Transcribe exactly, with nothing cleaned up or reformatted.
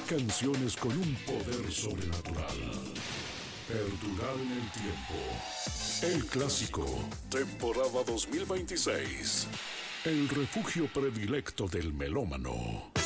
Canciones con un poder sobrenatural. Perdurar en el tiempo. El clásico, temporada dos mil veintiséis. El refugio predilecto del melómano.